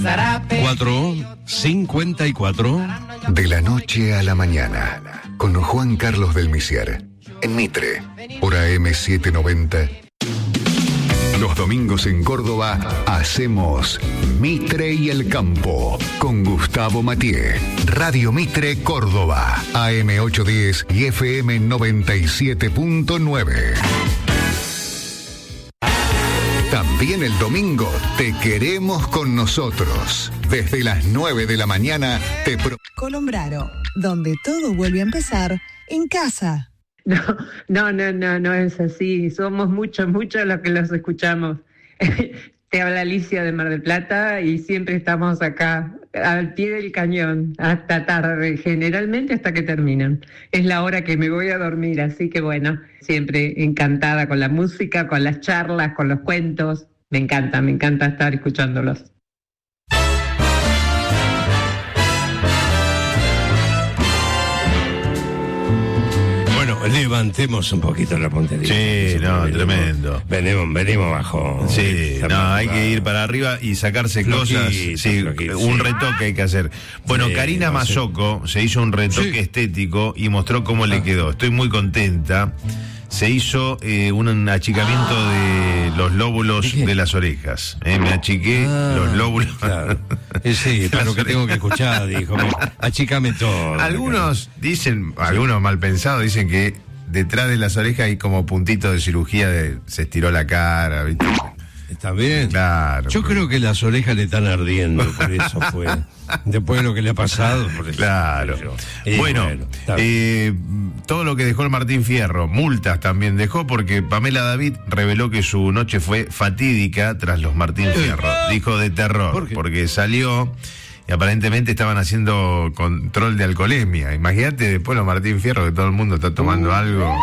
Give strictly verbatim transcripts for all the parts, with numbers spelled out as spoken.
cuatro cincuenta y cuatro. De la noche a la mañana, con Juan Carlos del Misier, en Mitre, por A M setecientos noventa. Los domingos en Córdoba hacemos Mitre y el Campo con Gustavo Mathieu. Radio Mitre Córdoba, A M ochocientos diez y F M noventa y siete punto nueve. También el domingo te queremos con nosotros. Desde las nueve de la mañana te pro... Colombraro, donde todo vuelve a empezar en casa. No, no, no, no, no es así. Somos muchos, muchos los que los escuchamos. Te habla Alicia de Mar del Plata y siempre estamos acá, al pie del cañón, hasta tarde, generalmente hasta que terminan. Es la hora que me voy a dormir, así que bueno, siempre encantada con la música, con las charlas, con los cuentos. Me encanta, me encanta estar escuchándolos. Levantemos un poquito la puntería. Sí, no, venimos, tremendo. Venimos, venimos bajo. Sí, no, hay que ir para arriba y sacarse Floquito, cosas. Sí, floquito, un sí. retoque hay que hacer. Bueno, Sí, Karina no, Mazzocco se hizo un retoque Sí. estético y mostró cómo le Ah. quedó. Estoy muy contenta. Se hizo eh, un achicamiento Ah. de los lóbulos ¿De qué? de las orejas. Eh, me achiqué Ah, los lóbulos. Claro. Eh, sí, para lo que tengo que escuchar, dijo. Achícame todo. Algunos dicen, algunos mal pensados, dicen que detrás de las orejas hay como puntitos de cirugía, de se estiró la cara, ¿viste? ¿Está bien? Claro. Yo creo que las orejas le están ardiendo, por eso fue. Después de lo que le ha pasado, por eso. Claro. Y bueno, bueno, está bien. eh, todo lo que dejó el Martín Fierro, multas también dejó, porque Pamela David reveló que su noche fue fatídica tras los Martín Fierro. Dijo de terror, ¿Por qué? porque salió y aparentemente estaban haciendo control de alcoholemia. Imagínate después los Martín Fierro, que todo el mundo está tomando Uh, algo.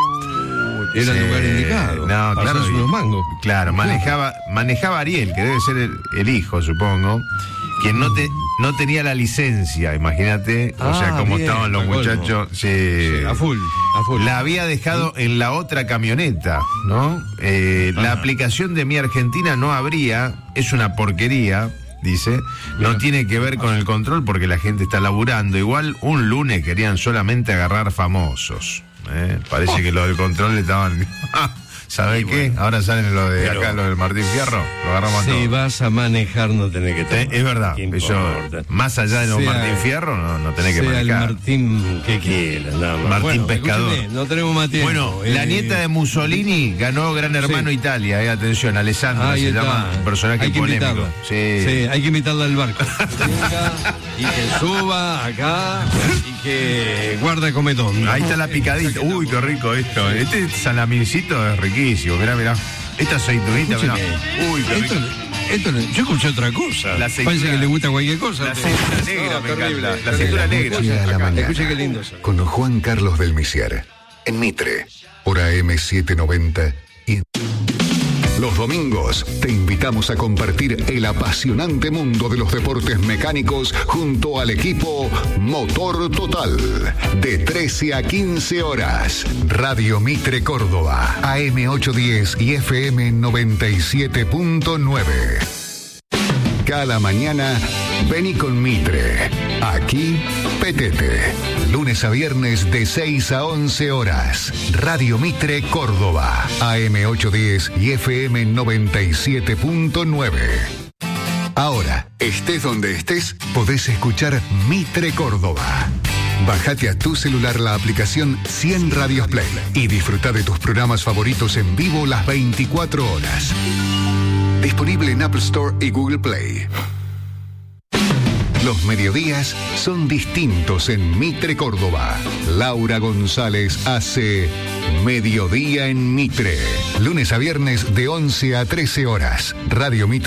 Era el Sí, lugar indicado. No, Para claro. hacerse y- unos mangos. Claro, manejaba, manejaba Ariel, que debe ser el, el hijo, supongo, quien no te, no tenía la licencia, imagínate, o Ah, sea, cómo bien, estaban los a colmo. muchachos. Sí. Sí, a full, a full. La había dejado en la otra camioneta, ¿no? Eh, la aplicación de Mi Argentina no habría, es una porquería, dice, no tiene que ver con el control porque la gente está laburando. Igual un lunes querían solamente agarrar famosos. ¿eh? Parece que los del control le estaban... ¿Sabés Y qué? bueno. Ahora salen los de Pero- acá, los del Martín Fierro, lo agarramos a Si todos. vas a manejar, no tenés que Eh, tomar. es verdad, ¿Qué eso, importa? más allá de los Sea- Martín Fierro, no, no tenés que sea el manejar. Martín que quieras, nada más. Martín Bueno, Pescador. escúcheme, no tenemos más tiempo. Bueno, Eh, la nieta de Mussolini ganó Gran Hermano sí. Italia, eh, atención, Alessandra ahí se está. llama, un personaje Hay que polémico. invitarla. Sí. Sí, hay que invitarla al barco. Venga, y que suba acá y que guarda cometón. Ahí está la picadita. Uy, qué rico esto. Este salamincito es riquísimo. Mirá, mirá. Esta aceitunita, mirá. Escúcheme, Uy, qué esto, rico. esto, yo escuché otra cosa. La aceituna- Parece que le gusta cualquier cosa. La aceituna negra, No, me terrible, encanta. La terrible. aceituna negra. Noche a la Acá. mañana. Escuche qué lindo eso. Con Juan Carlos del Misier, en Mitre, por A M setecientos noventa y en... Los domingos te invitamos a compartir el apasionante mundo de los deportes mecánicos junto al equipo Motor Total. De trece a quince horas. Radio Mitre Córdoba, A M ochocientos diez y F M noventa y siete punto nueve. Cada mañana, vení con Mitre. Aquí, Petete. Lunes a viernes de seis a once horas. Radio Mitre Córdoba. A M ochocientos diez y F M noventa y siete punto nueve. Ahora, estés donde estés, podés escuchar Mitre Córdoba. Bájate a tu celular la aplicación cien Radios Play y disfruta de tus programas favoritos en vivo las veinticuatro horas. Disponible en Apple Store y Google Play. Los mediodías son distintos en Mitre Córdoba. Laura González hace Mediodía en Mitre. Lunes a viernes de once a trece horas. Radio Mitre.